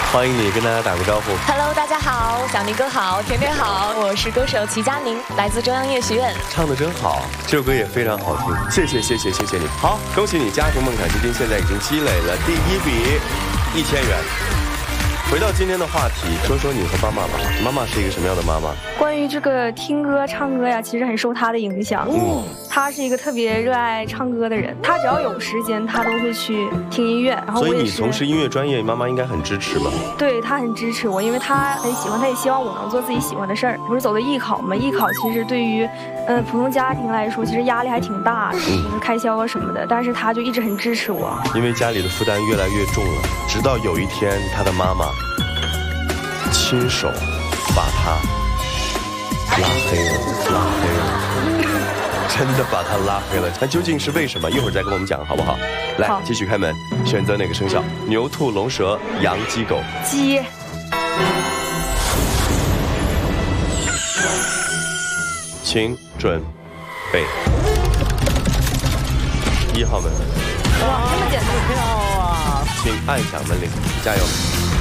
欢迎你跟大家打个招呼。 Hello， 大家好，小宁哥好，甜甜好，我是歌手齐佳宁，来自中央音乐学院。 唱得真好，这首歌也非常好听，谢谢你。好，恭喜你，家庭梦想基金现在已经积累了第一笔1000元。回到今天的话题，说说你和妈妈吧。妈妈是一个什么样的妈妈？ 关于这个听歌唱歌呀，其实很受她的影响。她是一个特别热爱唱歌的人，她只要有时间，她都会去听音乐。然后所以你从事音乐专业，妈妈应该很支持吧？ 对，她很支持我，因为她很喜欢，她也希望我能做自己喜欢的事儿。不是走的艺考嘛？艺考其实对于普通家庭来说，其实压力还挺大的，就是开销啊什么的。但是她就一直很支持我， 因为家里的负担越来越重了，直到有一天，她的妈妈亲手把他拉黑了，真的把他拉黑了。那究竟是为什么？一会儿再跟我们讲，好不好？来，继续开门，选择哪个生肖？牛、兔、龙、蛇、羊、鸡、狗。 鸡。 请准备。1号门。 哇，这么简单！ 票啊！ 请按响门铃，加油。